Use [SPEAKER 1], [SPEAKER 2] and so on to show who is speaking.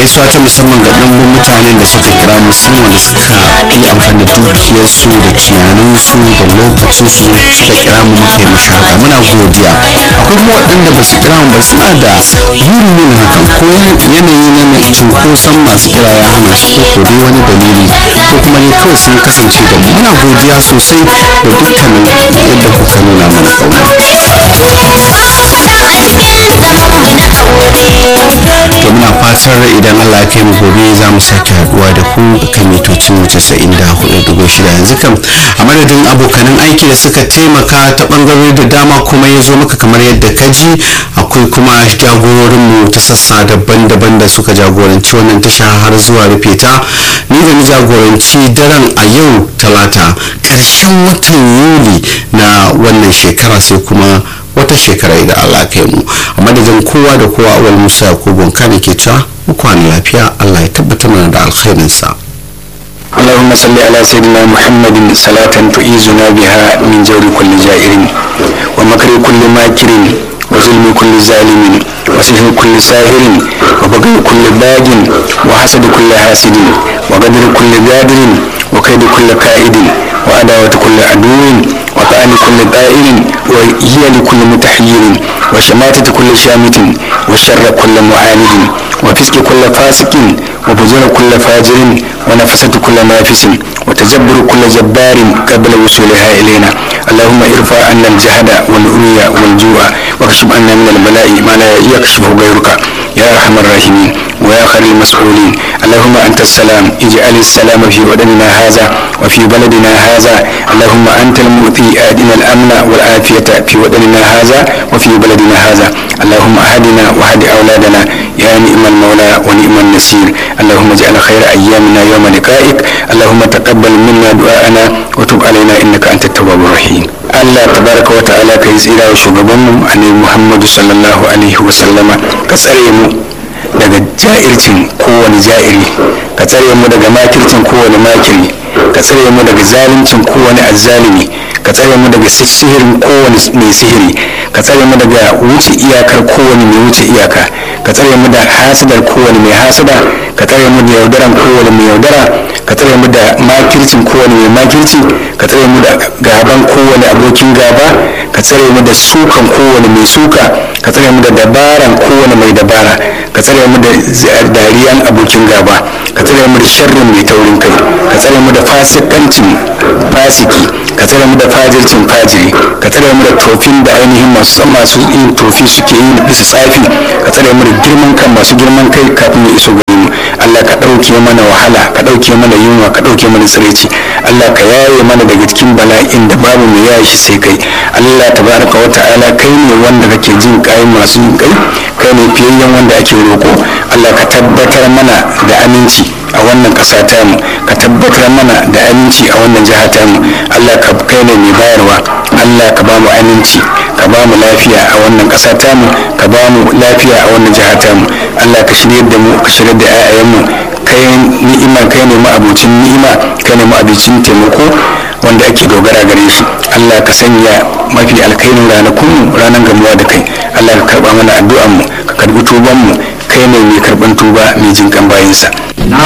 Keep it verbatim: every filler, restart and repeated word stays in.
[SPEAKER 1] gaisuwa ta musamman ga ɗumbin mutanen da suka kira musamman da suka yi amfani da dukiyarsu da tunaninsu da lokacinsu suka kira mu muka yi mashahada muna godiya. Akwai kuma waɗanda ba su kira mu ba suna da burin yin hakan ko yanayi na mai cunkoson masu kira ya hana su ko dai wani dalili ko kuma ne kawai sun kasance da mu muna godiya sosai da dukkanin yadda kuka nuna mana ƙauna. To muna fatar idan Allah ya kai mu gobe za mu sake haduwa da ku kan mitocin mu casa'in da hudu dubu shida yanzu kam a madadin abokanan aiki da suka taimaka ta bangarori da dama kuma ya zo maka kamar yadda ka ji akwai kuma jagororin mu ta sassa daban-daban da suka jagoranci wannan tasha har zuwa rufe ta ni da ni jagoranci daren a yau talata ƙarshen watan yuli na wannan shekara sai kuma wata shekara idan Allah kai mu a madadin kowa da kowa awal musa yakubun kana ke cewa mu kwana lafiya Allah ya tabbatar mana da alkhairin sa.
[SPEAKER 2] اللهم صل على سيدنا محمد صلاة تعيذنا بها من جور كل جائر ومكر كل ماكر وظلم كل ظالم وسحر كل ساهر وبغي كل باغ وحسد كل حاسد وقدر كل قادر وكيد كل كائد وعداوة كل عدو وطعن كل طائر وهي لكل متحير وشماتة كل شامت وشر كل معاند وفسق كل فاسق وفجر كل فاجر ونفسة كل نافس وتجبر كل جبار قبل وصولها إلينا. اللهم ارفع عنا الجهد والعري والجوع واكشف عنا من البلاء ما لا يكشفه غيرك يا أرحم الراحمين ويا خير المسؤولين. اللهم أنت السلام اجعل السلام في وطننا هذا وفي بلدنا هذا. اللهم أنت المؤتي آتنا الأمن والعافية في وطننا هذا وفي بلدنا هذا. اللهم أهدنا وهد أولادنا يا نعم المولى ونعم النصير. اللهم اجعل خير أيامنا يوم لقائك. اللهم تقبل منا دعاءنا وتب علينا إنك أنت التواب الرحيم. Allah tabaraka wa ta'ala ka yi tsira wa shugabanmu annabi Muhammadu sallallahu alaihi wa sallama ka tsare mu daga ja'ircin kowane ja'iri ka tsare mu daga makircin kowane makiri ka tsare mu daga zaluncin kowane azzalimi ka tsare mu daga sihirin kowane mai sihiri ka tsare mu daga wuce iyakar kowane mai wuce iyaka ka tsare mu da hasadar kowane mai hasada ka tsare mu da yaudaran kowane mai yaudara ka tsare mu da makircin kowane mai makirci ka tsare mu da gaban kowane abokin gaba ka tsare mu da sukan kowane mai suka ka tsare mu da dabaran kowane mai dabara ka tsare mu da dariyan abokin gaba ka tsare mu da sharrin mai taurin kai ka tsare mu da fasikancin fasiki ka tsare mu da fajircin fajiri ka tsare mu da tofin da ainihin masu masu yin tofi suke yi bisa tsafi ka tsare mu da girman kan masu girman kai kafin ya iso gare mu. Allah ka ɗauke mana wahala ka ɗauke mana yunwa ka ɗauke mana tsiraici. Allah ka yaye mana daga cikin bala'in da babu mai yaye shi sai kai. Allah tabaraka wa ta'ala kai ne wanda kake jin kai masu yin kai kai ne fiyayyen wanda ake roko. Allah ka tabbatar mana da aminci a wannan ƙasa tamu ka tabbatar mana da aminci a wannan jiha tamu. Allah ka kai ne mai bayarwa. Allah ka ba mu aminci ka ba mu lafiya a wannan ƙasa tamu ka ba mu lafiya a wannan jiha tamu. Allah ka shirye da mu ka shirye da 'ya'yanmu kai ni'ima kai ne mu abocin ni'ima kai ne mu abocin taimako wanda ake dogara gare shi. Allah ka sanya mafi alkhairin ranakun ranar gamuwa da kai. Allah ka karba mana addu'an mu ka karbi tuban mu kai ne mai karban tuba mai jinkan bayinsa.